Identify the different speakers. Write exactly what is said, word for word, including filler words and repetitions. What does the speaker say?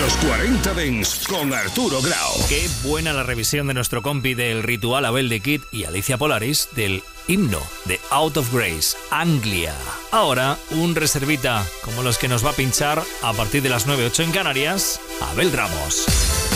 Speaker 1: Los cuarenta Dance con Arturo Grau.
Speaker 2: Qué buena la revisión de nuestro compi del Ritual, Abel de Kid y Alicia Polaris, del himno de Out of Grace, Anglia. Ahora, un reservita como los que nos va a pinchar a partir de las nueve ocho en Canarias, Abel Ramos.